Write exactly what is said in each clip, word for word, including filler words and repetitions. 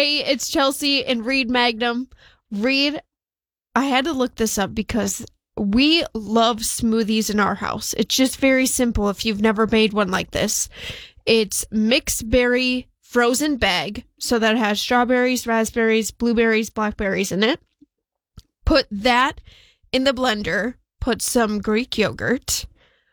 Hey, it's Chelsea and Reed Magnum. Reed, I had to look this up because we love smoothies in our house. It's just very simple if you've never made one like this. It's mixed berry frozen bag, so that has strawberries, raspberries, blueberries, blackberries in it. Put that in the blender. Put some Greek yogurt.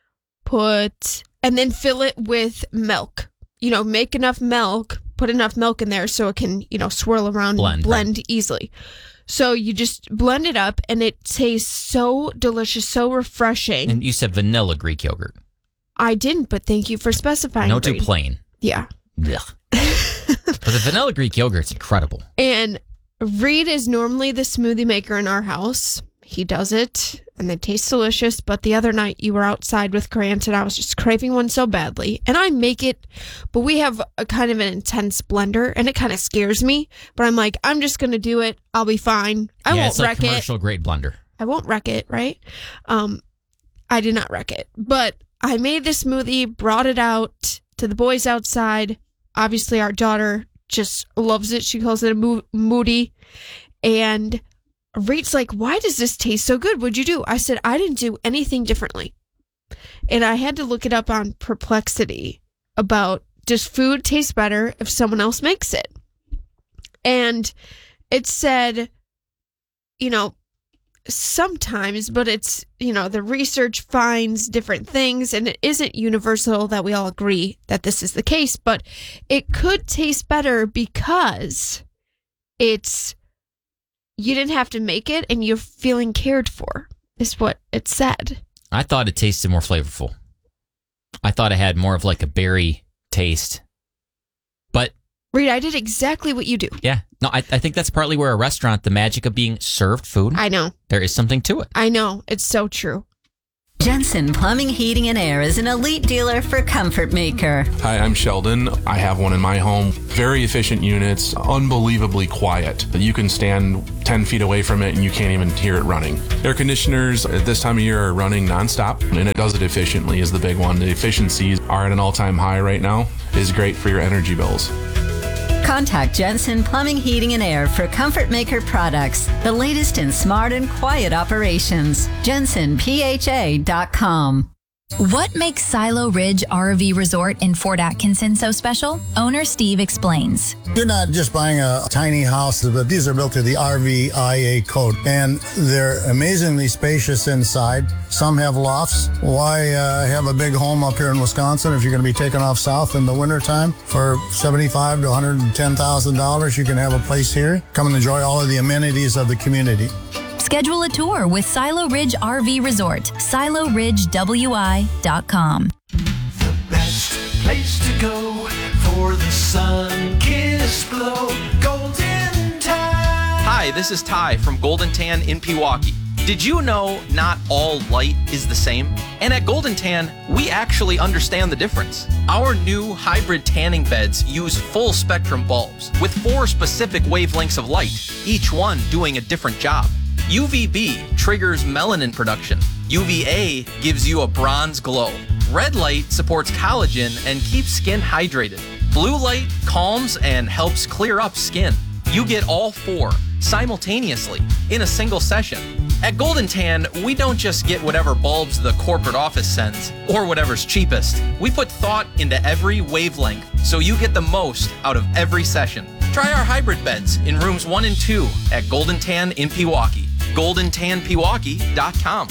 Put, and then fill it with milk. You know, make enough milk, put enough milk in there so it can, you know, swirl around blend, and blend right. easily. So you just blend it up and it tastes so delicious, so refreshing. And you said vanilla Greek yogurt. I didn't, but thank you for specifying. No too Reed. plain. Yeah. Ugh. But the vanilla Greek yogurt's incredible. And Reed is normally the smoothie maker in our house. He does it, and they taste delicious. But the other night, you were outside with Grant, and I was just craving one so badly. And I make it, but we have a kind of an intense blender, and it kind of scares me. But I'm like, I'm just going to do it. I'll be fine. I yeah, won't it's like wreck it. commercial grade blender. I won't wreck it, right? Um, I did not wreck it. But I made this smoothie, brought it out to the boys outside. Obviously, our daughter just loves it. She calls it a mo- moody. And Reed's like, why does this taste so good? What'd you do? I said, I didn't do anything differently. And I had to look it up on Perplexity about, does food taste better if someone else makes it? And it said, you know, sometimes, but it's, you know, the research finds different things, and it isn't universal that we all agree that this is the case, but it could taste better because it's, you didn't have to make it and you're feeling cared for, is what it said. I thought it tasted more flavorful. I thought it had more of like a berry taste. But Reed, I did exactly what you do. yeah, no, I, I think that's partly where a restaurant, the magic of being served food, I know. there is something to it. I know. It's so true. Jensen Plumbing, Heating, and Air is an elite dealer for Comfort Maker. Hi, I'm Sheldon. I have one in my home. Very efficient units, unbelievably quiet. You can stand ten feet away from it and you can't even hear it running. Air conditioners at this time of year are running nonstop, and it does it efficiently is the big one. The efficiencies are at an all-time high right now. It is great for your energy bills. Contact Jensen Plumbing, Heating, and Air for Comfort Maker products, the latest in smart and quiet operations. Jensen P H A dot com. What makes Silo Ridge R V Resort in Fort Atkinson so special? Owner Steve explains. You're not just buying a tiny house, but these are built to the R V I A code, and they're amazingly spacious inside. Some have lofts. Why uh, have a big home up here in Wisconsin if you're going to be taking off south in the wintertime? For seventy-five thousand to one hundred ten thousand dollars, you can have a place here. Come and enjoy all of the amenities of the community. Schedule a tour with Silo Ridge R V Resort, silo ridge w i dot com. The best place to go for the sun-kissed glow, Golden Tan. Hi, this is Ty from Golden Tan in Pewaukee. Did you know not all light is the same? And at Golden Tan, we actually understand the difference. Our new hybrid tanning beds use full spectrum bulbs with four specific wavelengths of light, each one doing a different job. U V B triggers melanin production. U V A gives you a bronze glow. Red light supports collagen and keeps skin hydrated. Blue light calms and helps clear up skin. You get all four simultaneously in a single session. At Golden Tan, we don't just get whatever bulbs the corporate office sends or whatever's cheapest. We put thought into every wavelength so you get the most out of every session. Try our hybrid beds in rooms one and two at Golden Tan in Pewaukee. golden tan pewaukee dot com.